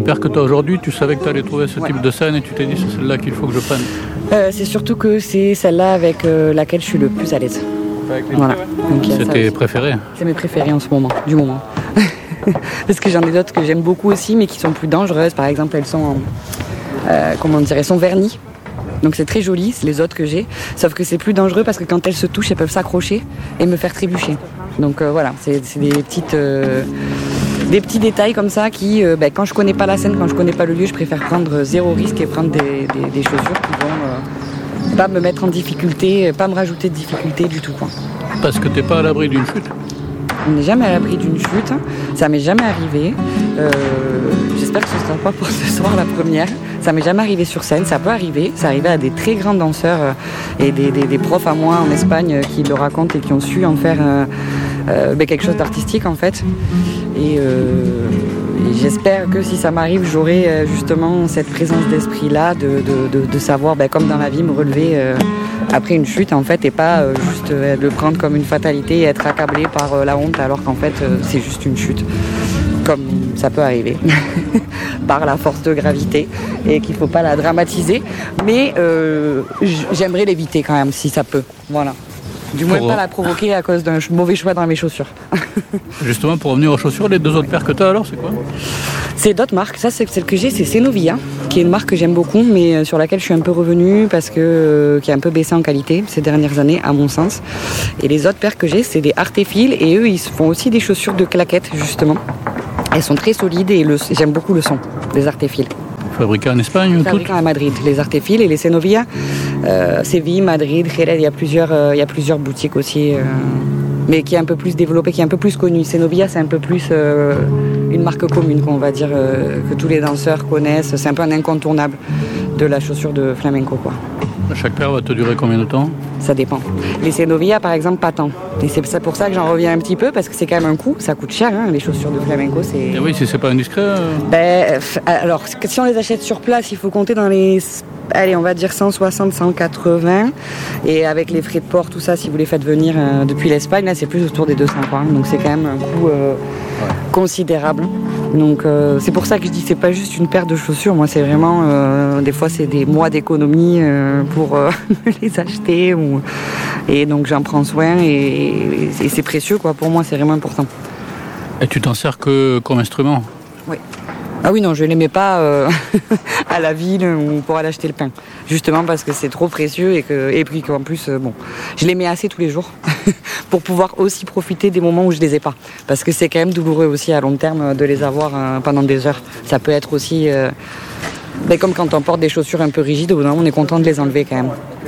paire que tu as aujourd'hui, tu savais que tu allais trouver ce type de scène et tu t'es dit c'est celle-là qu'il faut que je prenne. C'est surtout que c'est celle-là avec laquelle je suis le plus à l'aise. Voilà. C'est tes préférés? C'est mes préférés en ce moment, du moment. Parce que j'en ai d'autres que j'aime beaucoup aussi, mais qui sont plus dangereuses. Par exemple, elles sont, elles sont vernies. Donc c'est très joli, c'est les autres que j'ai. Sauf que c'est plus dangereux parce que quand elles se touchent, elles peuvent s'accrocher et me faire trébucher. Donc voilà, c'est des petits détails comme ça qui, quand je connais pas la scène, quand je connais pas le lieu, je préfère prendre zéro risque et prendre des chaussures qui vont pas me mettre en difficulté, pas me rajouter de difficulté du tout, quoi. Parce que t'es pas à l'abri d'une chute? On n'est jamais à l'abri d'une chute, ça m'est jamais arrivé. J'espère que ce ne sera pas pour ce soir la première. Ça m'est jamais arrivé sur scène, ça peut arriver. Ça arrivait à des très grands danseurs et des profs à moi en Espagne qui le racontent et qui ont su en faire quelque chose d'artistique en fait. Et j'espère que si ça m'arrive, j'aurai justement cette présence d'esprit-là de savoir, comme dans la vie, me relever après une chute en fait et pas juste le prendre comme une fatalité et être accablé par la honte alors qu'en fait c'est juste une chute. Comme ça peut arriver, par la force de gravité, et qu'il ne faut pas la dramatiser. Mais j'aimerais l'éviter quand même, si ça peut. Voilà. Du moins pas la provoquer à cause d'un mauvais choix dans mes chaussures. Justement, pour revenir aux chaussures, les deux autres paires que tu as alors, c'est quoi? C'est d'autres marques. Ça, c'est celle que j'ai, c'est Cenovia, qui est une marque que j'aime beaucoup, mais sur laquelle je suis un peu revenue parce que qui a un peu baissé en qualité ces dernières années, à mon sens. Et les autres paires que j'ai, c'est des Artefil, et eux, ils font aussi des chaussures de claquettes, justement. Elles sont très solides et j'aime beaucoup le son des Artefil. Fabriquées en Espagne ou Fabriquées à Madrid, les Artefil et les Cenovia. Séville, Madrid, Jerez, il y a plusieurs boutiques aussi, mais qui est un peu plus développée, qui est un peu plus connue. Cenovia, c'est un peu plus une marque commune, qu'on va dire, que tous les danseurs connaissent. C'est un peu un incontournable de la chaussure de flamenco, quoi. Chaque paire va te durer combien de temps? Ça dépend. Les Cenovia, par exemple, pas tant. Et c'est pour ça que j'en reviens un petit peu, parce que c'est quand même un coût. Ça coûte cher, hein, les chaussures de flamenco. Et oui, si c'est pas indiscret. Alors, si on les achète sur place, il faut compter dans les... Allez, on va dire 160, 180. Et avec les frais de port, tout ça, si vous les faites venir depuis l'Espagne, là, c'est plus autour des 200, quoi. Donc c'est quand même un coût considérable. Donc c'est pour ça que je dis c'est pas juste une paire de chaussures. Moi, c'est vraiment des fois c'est des mois d'économie pour les acheter. Et donc j'en prends soin et c'est précieux, quoi. Pour moi, c'est vraiment important. Et tu t'en sers que comme instrument? Oui. Ah oui, non, je ne les mets pas à la ville ou pour aller acheter le pain. Justement parce que c'est trop précieux et puis qu'en plus, je les mets assez tous les jours pour pouvoir aussi profiter des moments où je les ai pas. Parce que c'est quand même douloureux aussi à long terme de les avoir pendant des heures. Ça peut être aussi, comme quand on porte des chaussures un peu rigides, au bout d'un moment, on est content de les enlever quand même.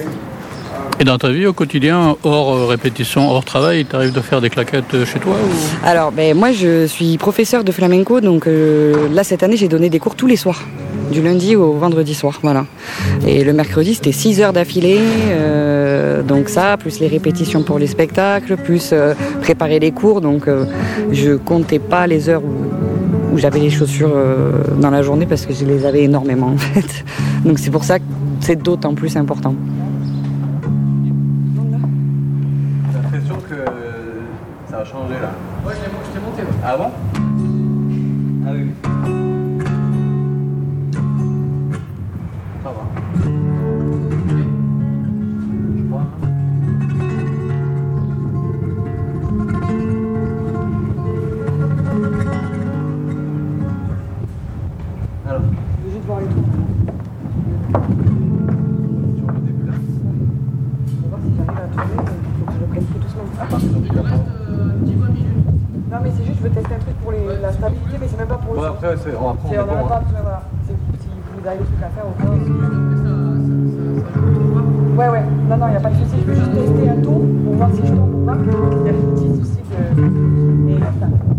Et dans ta vie au quotidien, hors répétition, hors travail, il t'arrive de faire des claquettes chez toi ou... Alors, moi je suis professeure de flamenco, donc là cette année j'ai donné des cours tous les soirs, du lundi au vendredi soir, voilà. Et le mercredi c'était 6 heures d'affilée, donc ça, plus les répétitions pour les spectacles, plus préparer les cours, donc je comptais pas les heures où j'avais les chaussures dans la journée parce que je les avais énormément en fait. Donc c'est pour ça que c'est d'autant plus important. Ça a changé là. Ouais, je t'ai monté. Ah bon? Ah oui. Ça va. Je crois. Alors. Je vais juste voir les tours. Sur le début là. On va voir si j'arrive à tourner, il faut que je le prenne tout doucement. À partir du 14. Non mais c'est juste, je veux tester un truc pour la stabilité, mais c'est même pas pour le Ouais, son. après, on va prendre On n'en a pas besoin, voilà. Si vous avez des trucs à faire, au moins. Ouais. Non, il n'y a pas de souci. Je veux juste tester un tour pour voir si je tombe ou pas. Il y a des petits soucis de... Et là, ça.